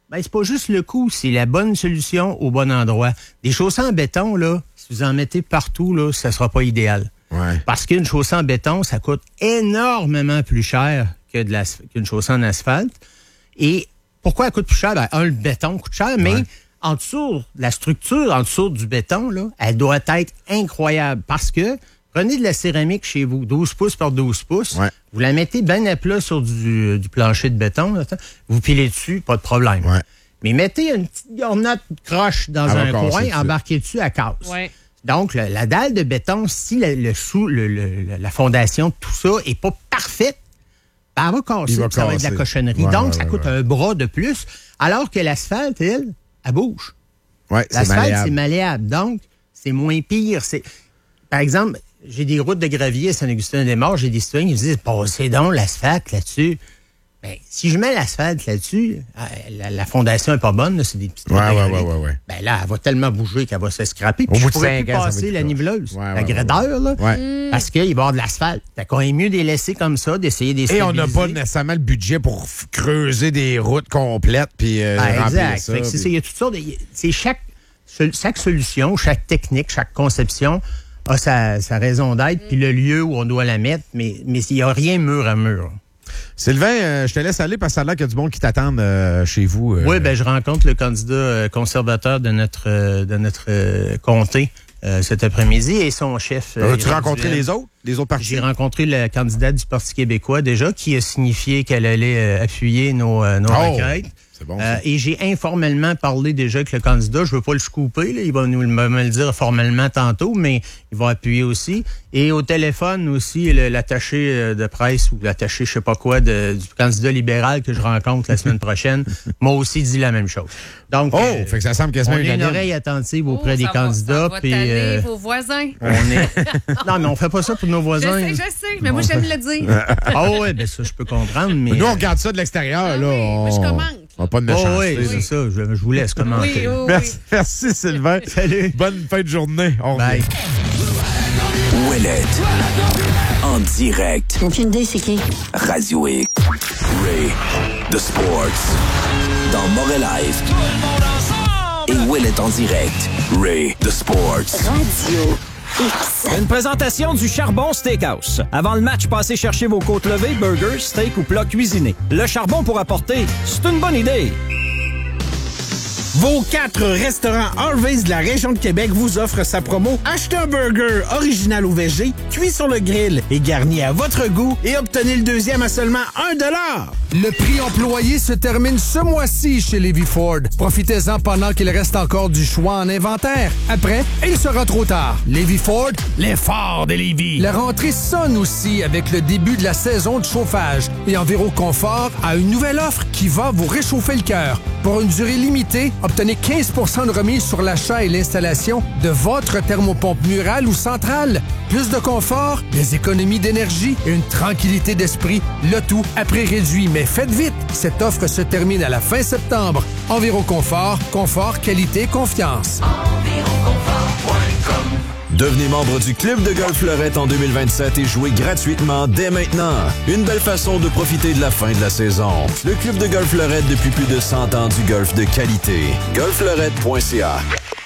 Ben, c'est pas juste le coût, c'est la bonne solution au bon endroit. Des chaussées en béton, là, si vous en mettez partout, là, ça sera pas idéal. Ouais. Parce qu'une chaussée en béton, ça coûte énormément plus cher que de la, qu'une chaussée en asphalte. Et pourquoi elle coûte plus cher? Ben, un, le béton coûte cher, mais ouais. en dessous, la structure en dessous du béton, là, elle doit être incroyable. Parce que, prenez de la céramique chez vous, douze pouces par douze pouces, ouais. vous la mettez bien à plat sur du, du plancher de béton, là, vous pilez dessus, pas de problème. Ouais. Mais mettez une petite garnotte croche dans elle un coin, embarquez dessus, elle casse. Ouais. Donc, la, la dalle de béton, si le, le sous, le, le, la fondation, tout ça est pas parfaite, ben, elle va casser, va ça casser. va être de la cochonnerie. Ouais, Donc, ouais, ça coûte ouais. un bras de plus, alors que l'asphalte, elle, elle bouge. Ouais, l'asphalte, c'est malléable. c'est malléable. Donc, c'est moins pire. C'est... Par exemple, j'ai des routes de gravier à Saint-Augustin-des-Maures, j'ai des citoyens qui me disent « Passez donc l'asphalte là-dessus. » Ben, si je mets l'asphalte là-dessus, la, la fondation n'est pas bonne, là, c'est des petites ouais, ouais, ouais, ouais, ouais. Ben là, elle va tellement bouger qu'elle va se scraper. Puis je pourrais plus passer la niveleuse, ouais, la ouais, grédeur, là, ouais. parce qu'il va y avoir de l'asphalte. Fait qu'on est mieux de les laisser comme ça, d'essayer de les stabiliser. Et on n'a pas nécessairement le budget pour f- creuser des routes complètes puis euh, ben, remplir exact. ça. Fait que c'est ça. Il y a toutes sortes de... C'est chaque, chaque solution, chaque technique, chaque conception a sa, sa raison d'être, puis le lieu où on doit la mettre, mais mais il n'y a rien mur à mur. Sylvain, euh, je te laisse aller parce que ça a l'air qu'il y a du monde qui t'attend euh, chez vous. Euh... Oui, ben je rencontre le candidat euh, conservateur de notre euh, de notre euh, comté euh, cet après-midi et son chef. Euh, As-tu rencontré les autres, les autres partis? J'ai rencontré le candidat du Parti québécois déjà qui a signifié qu'elle allait euh, appuyer nos, euh, nos oh, requêtes. C'est bon, euh, et j'ai informellement parlé déjà avec le candidat. Je veux pas le scooper, là, il va nous me, me le dire formellement tantôt, mais il va appuyer aussi. Et au téléphone aussi, le, l'attaché de presse ou l'attaché je sais pas quoi de, du candidat libéral que je rencontre la semaine prochaine m'a aussi dit la même chose. Donc, oh, euh, fait que ça semble quasiment on une a une oreille attentive auprès oh, des ça candidats. Va, ça puis, va euh, vos voisins. On est... non, mais on fait pas ça pour nos voisins. Je sais, je sais, mais moi j'aime le dire. Ah oui, ben ça je peux comprendre, mais... Nous on regarde ça de l'extérieur, ah, là. Oui, on... moi je commente. On n'a pas de méchanceté. Oh, oui, oui. c'est ça. Je, je vous laisse commenter. Oui, oui, merci, oui. merci Sylvain. Salut. Bonne fin de journée. On Bye. Ouellet. En direct. Aucune idée, c'est qui? Radio X. Ray. The Sports. Dans Montréal. Et Ouellet en direct. Ray. The Sports. Radio X. Une présentation du Charbon Steakhouse. Avant le match, passez chercher vos côtes levées, burgers, steak ou plats cuisinés. Le charbon pour apporter, c'est une bonne idée. Vos quatre restaurants Harvey's de la région de Québec vous offrent sa promo. Achetez un burger original ou végé, cuit sur le grill et garni à votre goût et obtenez le deuxième à seulement un dollar. Le prix employé se termine ce mois-ci chez Lévis Ford. Profitez-en pendant qu'il reste encore du choix en inventaire. Après, il sera trop tard. Lévis Ford, l'effort de Lévis. La rentrée sonne aussi avec le début de la saison de chauffage. Et Enviro Confort a une nouvelle offre qui va vous réchauffer le cœur. Pour une durée limitée, obtenez quinze pour cent de remise sur l'achat et l'installation de votre thermopompe murale ou centrale. Plus de confort, des économies d'énergie et une tranquillité d'esprit. Le tout à prix réduit. Mais faites vite, cette offre se termine à la fin septembre. Enviro Confort, confort, qualité, confiance. Enviroconfort point com. Devenez membre du Club de Golf Lorette en deux mille vingt-sept et jouez gratuitement dès maintenant. Une belle façon de profiter de la fin de la saison. Le Club de Golf Lorette depuis plus de cent ans du golf de qualité. golf lorette point c a.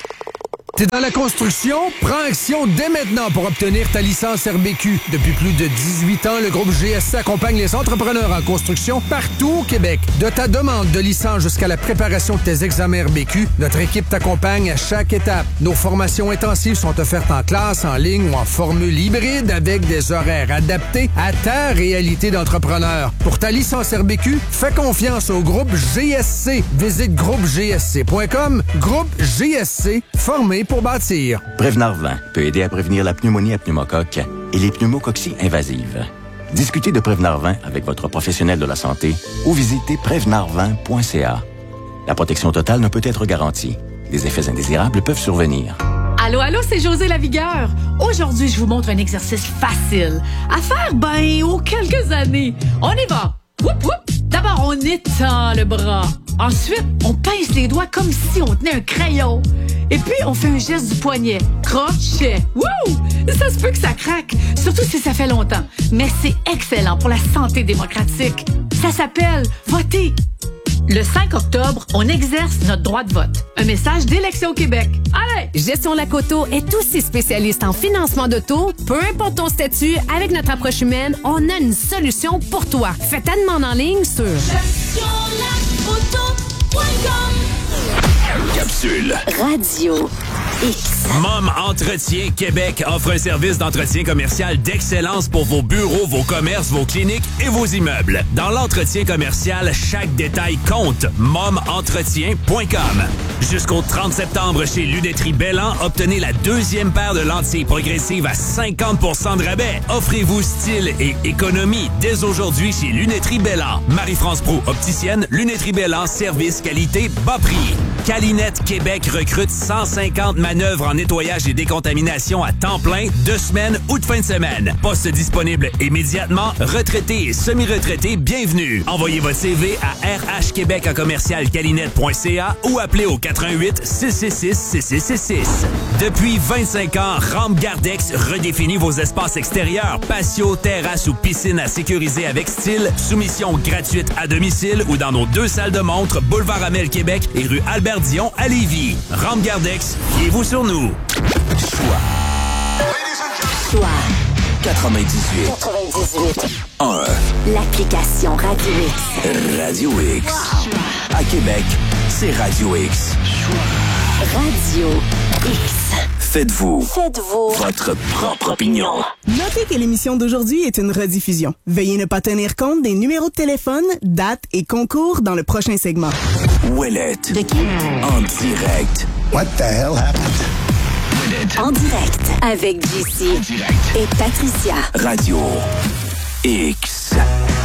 T'es dans la construction? Prends action dès maintenant pour obtenir ta licence R B Q. Depuis plus de dix-huit ans, le groupe G S C accompagne les entrepreneurs en construction partout au Québec. De ta demande de licence jusqu'à la préparation de tes examens R B Q, notre équipe t'accompagne à chaque étape. Nos formations intensives sont offertes en classe, en ligne ou en formule hybride avec des horaires adaptés à ta réalité d'entrepreneur. Pour ta licence R B Q, fais confiance au groupe G S C. Visite groupe g s c point com. Groupe G S C, formé pour bâtir. Prévenard vingt peut aider à prévenir la pneumonie à pneumocoque et les pneumococcies invasives. Discutez de Prévenard vingt avec votre professionnel de la santé ou visitez prévenard vingt point c a. La protection totale ne peut être garantie. Des effets indésirables peuvent survenir. Allô, allô, c'est José Lavigueur. Aujourd'hui, je vous montre un exercice facile à faire, ben, aux quelques années. On y va. Whoop, whoop. D'abord, on étend le bras. Ensuite, on pince les doigts comme si on tenait un crayon. Et puis, on fait un geste du poignet. Crochet. Wouh! Ça se peut que ça craque, surtout si ça fait longtemps. Mais c'est excellent pour la santé démocratique. Ça s'appelle voter. Le cinq octobre, on exerce notre droit de vote. Un message d'Élection Québec. Allez! Gestion Lacoto est aussi spécialiste en financement d'auto. Peu importe ton statut, avec notre approche humaine, on a une solution pour toi. Fais ta demande en ligne sur gestion lacoto point com. Capsule. Radio X. Mom Entretien Québec offre un service d'entretien commercial d'excellence pour vos bureaux, vos commerces, vos cliniques et vos immeubles. Dans l'entretien commercial, chaque détail compte. mom entretien point com. Jusqu'au trente septembre, chez Lunetterie Bellan, obtenez la deuxième paire de lentilles progressives à cinquante pour cent de rabais. Offrez-vous style et économie dès aujourd'hui chez Lunetterie Bellan. Marie-France Pro, opticienne, Lunetterie Bellan, service, qualité, bas prix. Calinette Québec recrute cent cinquante manœuvres en nettoyage et décontamination à temps plein, deux semaines ou de fin de semaine. Poste disponible immédiatement. Retraités et semi-retraités, bienvenue. Envoyez votre C V à r h québec à commercial calinette point c a ou appelez au quatre-vingt-huit six six six six six six six. Depuis vingt-cinq ans, Rampe Gardex redéfinit vos espaces extérieurs, patio, terrasse ou piscine à sécuriser avec style. Soumission gratuite à domicile ou dans nos deux salles de montre, boulevard Amel Québec et rue Albert Dion à Lévis. Rampe Gardex, fiez-vous sur nous. Choix. Choix. quatre-vingt-dix-huit. quatre-vingt-dix-huit. un. L'application Radio X. Radio X. Wow. À Québec, c'est Radio X. Radio X. Faites-vous. Faites-vous. Votre propre opinion. Notez que l'émission d'aujourd'hui est une rediffusion. Veuillez ne pas tenir compte des numéros de téléphone, dates et concours dans le prochain segment. Ouellette. De qui? En direct. What the hell happened? En direct avec J C et Patricia. Radio X.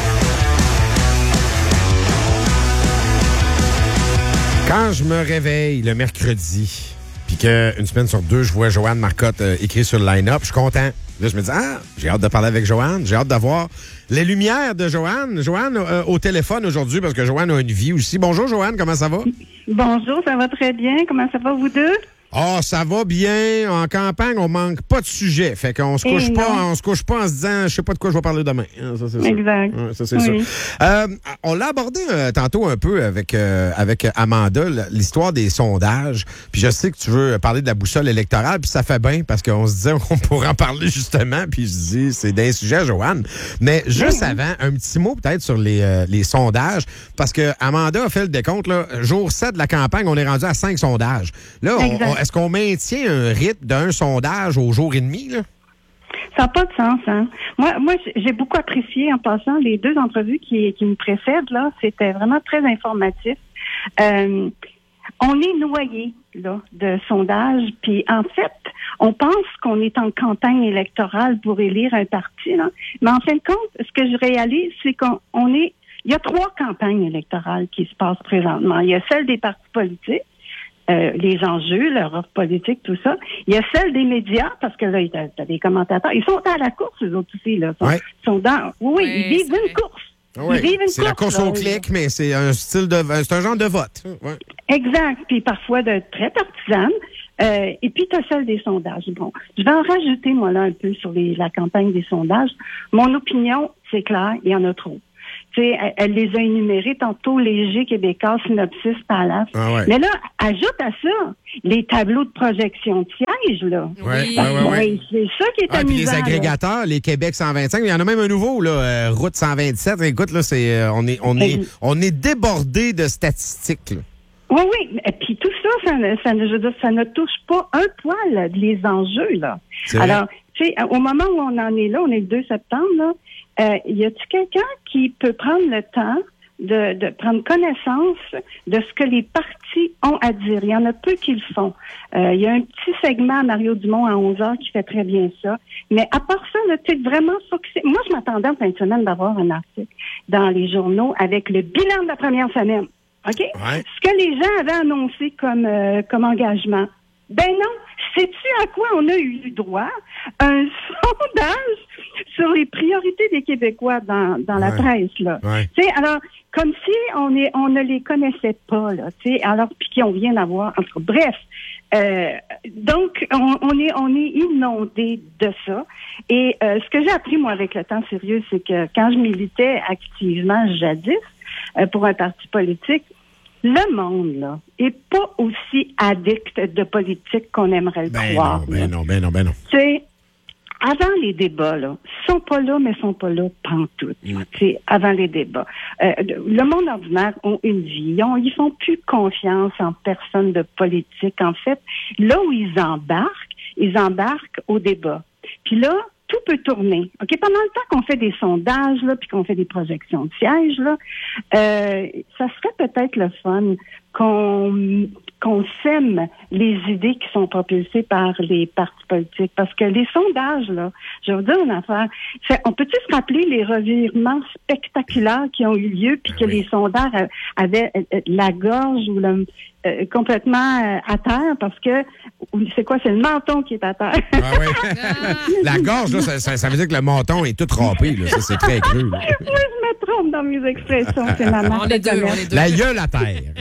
Quand je me réveille le mercredi, puis qu'une semaine sur deux, je vois Joanne Marcotte euh, écrit sur le line-up, je suis content. Là, je me dis, ah, j'ai hâte de parler avec Joanne, j'ai hâte d'avoir les lumières de Joanne. Joanne, euh, au téléphone aujourd'hui, parce que Joanne a une vie aussi. Bonjour, Joanne, comment ça va? Bonjour, ça va très bien. Comment ça va, vous deux? Ah, oh, ça va bien. En campagne, on manque pas de sujet. Fait qu'on se couche pas, on se couche pas en se disant, je sais pas de quoi je vais parler demain. Ça, c'est exact. Ça, ouais, ça, c'est oui. ça. Euh, on l'a abordé euh, tantôt un peu avec euh, avec Amanda, l'histoire des sondages. Puis je sais que tu veux parler de la boussole électorale, puis ça fait bien parce qu'on se disait qu'on pourrait en parler justement. Puis je dis, c'est d'un sujet, Joanne. Mais juste oui. avant, un petit mot peut-être sur les euh, les sondages, parce que Amanda a fait le décompte là. Jour sept de la campagne, on est rendu à cinq sondages. Là, on, on, est-ce qu'on maintient un rythme d'un sondage au jour et demi, là? Ça n'a pas de sens, hein? Moi, moi, j'ai beaucoup apprécié en passant les deux entrevues qui, qui me précèdent, là. C'était vraiment très informatif. Euh, on est noyé, là, de sondages. Puis, en fait, on pense qu'on est en campagne électorale pour élire un parti, là. Mais en fin de compte, ce que je réalise, c'est qu'on on est... Il y a trois campagnes électorales qui se passent présentement. Il y a celle des partis politiques, Euh, les enjeux, leur offre politique, tout ça. Il y a celle des médias, parce que là, t'as, t'as des commentateurs. Ils sont à la course, eux autres aussi, là. Ils sont, ouais. sont dans... Oui, oui, ils vivent une course. Ouais. Ils vivent une c'est course. C'est la course là, au clic, mais c'est un style de... C'est un genre de vote. Ouais. Exact. Puis parfois de très partisane. Euh, et puis, tu as celle des sondages. Bon, je vais en rajouter, moi, là, un peu sur les, la campagne des sondages. Mon opinion, c'est clair, il y en a trop. Tu sais, elle, elle les a énumérés tantôt, Léger, Québécois, Synopsis, Palace. Ah ouais. Mais là, ajoute à ça les tableaux de projection de siège, là. Oui, oui, oui. Ouais. C'est ça qui est ah, amusant. Puis les agrégateurs, là. Les Québec cent vingt-cinq, il y en a même un nouveau, là, euh, Route cent vingt-sept. Écoute, là, c'est, euh, on est, on est, on est débordé de statistiques, là. Oui, oui. Et puis tout ça, ça, ça, je veux dire, ça ne touche pas un poil les enjeux, là. Alors, tu sais, au moment où on en est là, on est le deux septembre, là, euh, y a-t-il quelqu'un qui peut prendre le temps de, de prendre connaissance de ce que les partis ont à dire? Il y en a peu qui le font. Euh, il y a un petit segment à Mario Dumont à onze heures qui fait très bien ça. Mais à part ça, là, tu sais, vraiment focusé. Moi, je m'attendais en fin de semaine d'avoir un article dans les journaux avec le bilan de la première semaine. OK? Ouais. Ce que les gens avaient annoncé comme, euh, comme engagement. Ben non. Sais-tu à quoi on a eu droit? Un sondage sur les priorités des Québécois dans, dans la ouais. presse, là. Ouais. Tu sais, alors, comme si on est, on ne les connaissait pas, là, tu sais, alors, puis qu'on vient d'avoir, en tout cas, bref. Euh, donc, on, on est, on est inondé de ça. Et, euh, ce que j'ai appris, moi, avec le temps sérieux, c'est que quand je militais activement jadis, euh, pour un parti politique, le monde, là, est pas aussi addict de politique qu'on aimerait le Ben croire. non, ben non, ben non, ben non. Tu sais, avant les débats, là, ils sont pas là, mais ils sont pas là pantoute. Mm. Tu sais, avant les débats. Euh, le monde ordinaire ont une vie. Ils, ont, ils font plus confiance en personne de politique. En fait, là où ils embarquent, ils embarquent au débat. Puis là, tout peut tourner. OK, pendant le temps qu'on fait des sondages, là, puis qu'on fait des projections de sièges, là, euh, ça serait peut-être le fun qu'on qu'on sème les idées qui sont propulsées par les partis politiques. Parce que les sondages, là, je vais vous dire une affaire, c'est, on peut-tu se rappeler les revirements spectaculaires qui ont eu lieu, puis que oui. les sondages avaient la gorge ou le, euh, complètement euh, à terre, parce que c'est quoi? C'est le menton qui est à terre. Ah oui. La gorge, là, ça, ça, ça veut dire que le menton est tout râpé. Là. Ça, c'est très cru. Là. Moi, je me trompe dans mes expressions. C'est ma marque. On est deux, on est deux. La gueule à terre.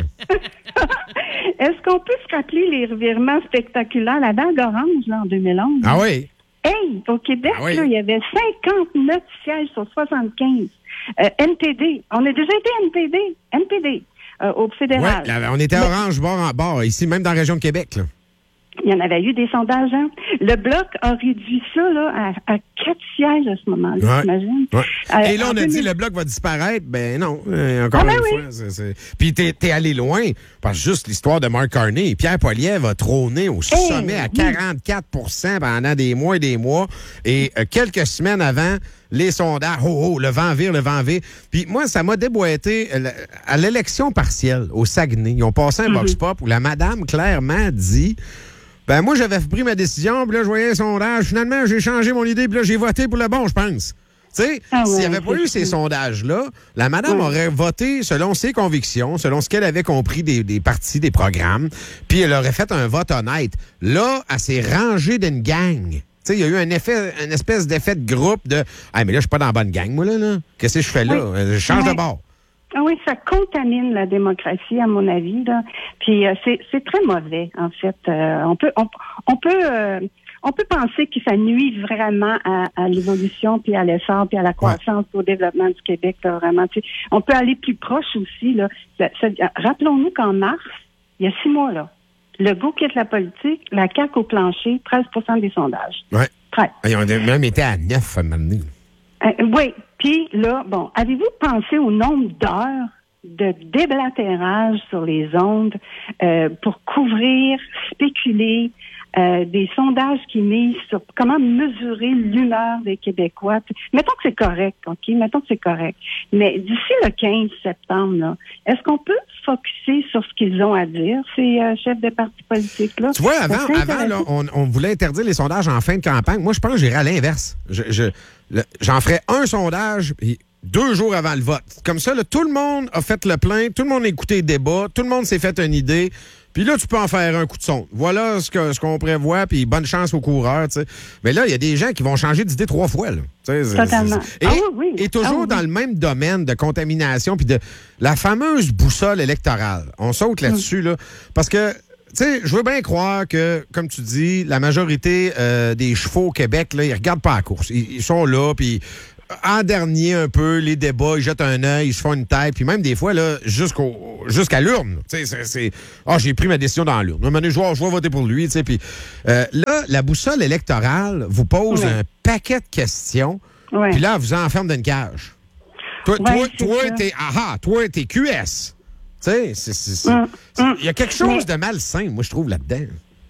Est-ce qu'on peut se rappeler les revirements spectaculaires? La vague orange, là, en deux mille onze. Ah oui? Hey, au Québec, ah oui. là, il y avait cinquante-neuf sièges sur soixante-quinze. Euh, N P D. On a déjà été N P D. N P D. Euh, au fédéral. Oui, on était orange bord en bord, ici, même dans la région de Québec, là. Il y en avait eu des sondages. Hein? Le Bloc a réduit ça là, à, à quatre sièges à ce moment-là, ouais. t'imagines? Ouais. Euh, Et là, on a dit le Bloc va disparaître. Ben non, euh, encore ah, ben une oui. fois. C'est, c'est... Puis t'es, t'es allé loin, parce que juste l'histoire de Marc Carney. Pierre Poilievre a trôné au hey, sommet à quarante-quatre pour cent pendant des mois et des mois. Et euh, quelques semaines avant, les sondages, oh, oh, le vent vire, le vent vire. Puis moi, ça m'a déboîté euh, à l'élection partielle au Saguenay. Ils ont passé un mm-hmm. vox pop où la madame clairement dit... Ben moi, j'avais pris ma décision, puis là, je voyais un sondage. Finalement, j'ai changé mon idée, puis là, j'ai voté pour le bon, je pense. Tu sais, ah ouais, s'il n'y avait pas eu ces sondages-là, la madame ouais. aurait voté selon ses convictions, selon ce qu'elle avait compris des, des partis, des programmes, puis elle aurait fait un vote honnête. Là, elle s'est rangée d'une gang. Tu sais, il y a eu un effet, une espèce d'effet de groupe de « Ah, mais là, je suis pas dans la bonne gang, moi, là. là. Qu'est-ce que je fais là? Oui. Je change ouais. de bord. » Ah oui, ça contamine la démocratie, à mon avis, là. Puis euh, c'est, c'est très mauvais, en fait. Euh, on peut, on, on peut, euh, on peut penser que ça nuit vraiment à, à l'évolution, puis à l'essor, puis à la croissance, ouais. au développement du Québec, là, vraiment. Tu sais, on peut aller plus proche aussi, là. Ça, ça, rappelons-nous qu'en mars, il y a six mois, là, Legault quitte la politique, la C A Q au plancher, treize pour cent des sondages. Oui. treize. Ils ont même été à neuf à un moment donné. Euh, oui. Puis là, bon, avez-vous pensé au nombre d'heures de déblatérage sur les ondes euh, pour couvrir, spéculer euh, des sondages qui misent sur comment mesurer l'humeur des Québécois? Puis, mettons que c'est correct, OK? Mettons que c'est correct. Mais d'ici le quinze septembre, là, est-ce qu'on peut focusser sur ce qu'ils ont à dire, ces euh, chefs de partis politiques-là? Tu vois, avant, avant là, on, on voulait interdire les sondages en fin de campagne. Moi, je pense que j'irais à l'inverse. Je... je... Le, j'en ferais un sondage deux jours avant le vote. Comme ça, là, tout le monde a fait le plein, tout le monde a écouté le débat, tout le monde s'est fait une idée. Puis là, tu peux en faire un coup de sonde. Voilà ce, que, ce qu'on prévoit, puis bonne chance aux coureurs. T'sais. Mais là, il y a des gens qui vont changer d'idée trois fois. Là. Totalement. Et, ah, oui. et toujours ah, oui. dans le même domaine de contamination, puis de la fameuse boussole électorale. On saute là-dessus, là, parce que tu sais, je veux bien croire que, comme tu dis, la majorité euh, des chevaux au Québec, là, ils regardent pas la course. Ils, ils sont là, puis en dernier un peu, les débats, ils jettent un œil, ils se font une tête, puis même des fois, là, jusqu'au, jusqu'à l'urne. Tu sais, c'est, c'est... Ah, oh, j'ai pris ma décision dans l'urne. À un moment donné, je vais, je vais voter pour lui, tu sais, puis euh, là, la boussole électorale vous pose ouais. un paquet de questions, ouais. puis là, elle vous enferme dans une cage. Toi, ouais, toi, toi t'es... Ah, toi, t'es Q S. Tu sais, c'est, c'est, c'est, mm, c'est, il y a quelque chose mais, de malsain, moi, je trouve, là-dedans.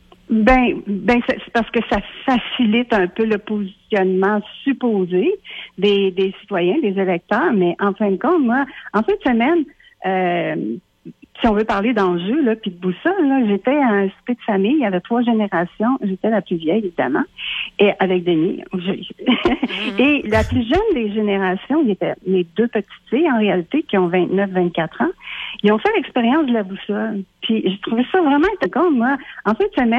Ben, ben c'est, c'est parce que ça facilite un peu le positionnement supposé des, des citoyens, des électeurs, mais en fin de compte, moi, en fin de semaine, euh, si on veut parler d'enjeux, là, puis de boussole, là, j'étais à un souper de famille, il y avait trois générations, j'étais la plus vieille, évidemment, et avec Denis. Je... et la plus jeune des générations, il était mes deux petites filles, en réalité, qui ont vingt-neuf, vingt-quatre ans, ils ont fait l'expérience de la boussole. Puis, j'ai trouvé ça vraiment intéressant, moi, en fin de semaine,